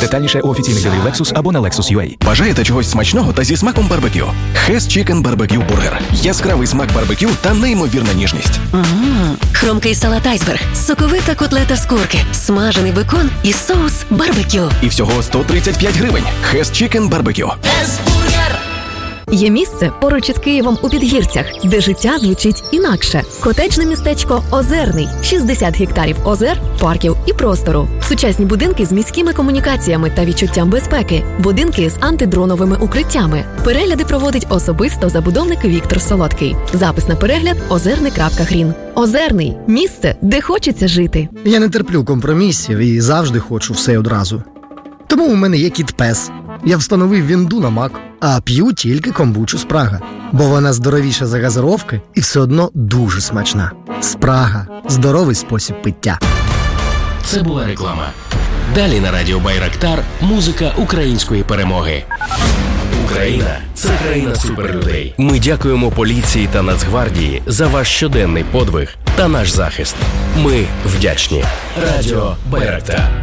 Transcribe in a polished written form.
Детальніше у офіційних дилерів Lexus або на Lexus.ua. Бажаєте чогось смачного та зі смаком барбекю? Hess Chicken Barbecue Burger. Яскравий смак барбекю та неймовірна ніжність. Хромкий салат айсберг, соковита котлета з курки, смажений бекон і соус барбекю. І всього 135 гривень. Hess Chicken Barbecue. Є місце поруч із Києвом у Підгірцях, де життя звучить інакше. Котеджне містечко Озерний. 60 гектарів озер, парків і простору. Сучасні будинки з міськими комунікаціями та відчуттям безпеки. Будинки з антидроновими укриттями. Перегляди проводить особисто забудовник Віктор Солодкий. Запис на перегляд озерний.грін. Озерний – місце, де хочеться жити. Я не терплю компромісів і завжди хочу все одразу. Тому у мене є кіт-пес. Я встановив вінду на Мак, а п'ю тільки комбучу Спрага. Бо вона здоровіша за газировки і все одно дуже смачна. Спрага – здоровий спосіб пиття. Це була реклама. Далі на радіо Байрактар музика української перемоги. Україна – це країна суперлюдей. Ми дякуємо поліції та Нацгвардії за ваш щоденний подвиг та наш захист. Ми вдячні. Радіо Байрактар.